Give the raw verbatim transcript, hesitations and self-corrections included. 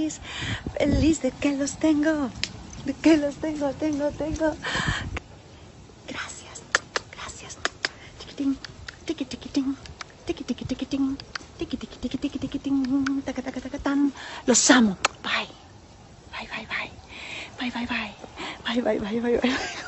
feliz, feliz de que los tengo, de que los tengo, tengo, tengo. Gracias, gracias. Tiquitín, tiqui, tiquitín, tiqui, tiqui, tiquitín, tiqui, tiqui, tiqui, tiqui, tiquitín, taca, taca, taca, tan. Los amo. Bye. Bye, bye, bye. Bye, bye, bye. Bye, bye, bye, bye, bye.